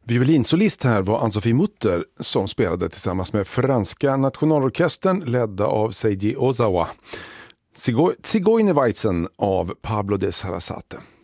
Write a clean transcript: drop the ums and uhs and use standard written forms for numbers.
Violinsolist här var Ann-Sofie Mutter som spelade tillsammans med franska nationalorkestern ledda av Seiji Ozawa. Zigeunerweisen av Pablo de Sarasate.